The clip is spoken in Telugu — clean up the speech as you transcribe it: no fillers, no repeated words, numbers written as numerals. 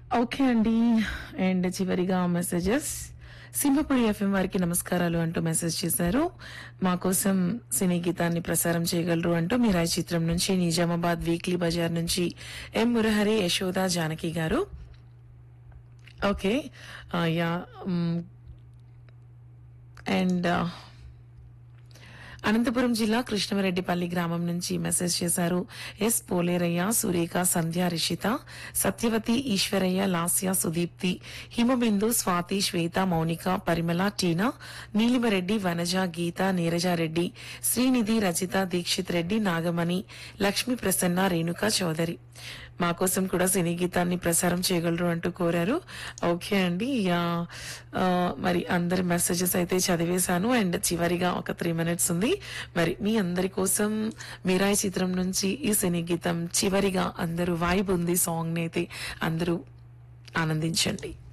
ఓకే అండి. అండ్ చివరిగా మెసేజెస్ సింహపురి ఎఫ్ఎం వారికి నమస్కారాలు అంటూ మెసేజ్ చేశారు. మా కోసం సినీ గీతాన్ని ప్రసారం చేయగలరు అంటూ మీరాయి చిత్రం నుంచి నిజామాబాద్ వీక్లీ బజార్ నుంచి ఎం మురహరి యశోద జానకి గారు. ఓకే. యా. అండ్ అనంతపురం జిల్లా కృష్ణమరెడ్డిపల్లి గ్రామం నుంచి మెసేజ్ చేశారు. ఎస్ పోలేరయ్య, సురేఖ, సంధ్య, రిషిత, సత్యవతి, ఈశ్వరయ్య, లాస్య, సుదీప్తి, హిమబిందు, స్వాతి, శ్వేత, మౌనిక, పరిమళ, టీనా, నీలిమరెడ్డి, వనజ, గీత, నీరజారెడ్డి, శ్రీనిధి, రజిత, దీక్షిత్ రెడ్డి, నాగమణి, లక్ష్మీ ప్రసన్న, రేణుక చౌదరి. మా కోసం కూడా సినీ గీతాన్ని ప్రసారం చేయగలరు అంటూ కోరారు. ఓకే అండి. మరి అందరి మెసేజెస్ అయితే చదివేశాను. అండ్ చివరిగా ఒక 3 minutes ఉంది. మరి మీ అందరి కోసం మీరాయి చిత్రం నుంచి ఈ సినీ గీతం చివరిగా అందరూ వైబ్ ఉంది సాంగ్ ని అయితే అందరూ ఆనందించండి.